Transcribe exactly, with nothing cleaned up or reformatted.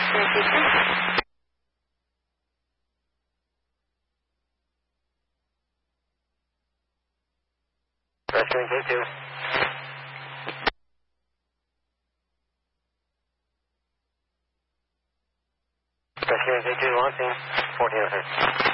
Rescuing K two. Rescuing K two, launching. fourteen oh six.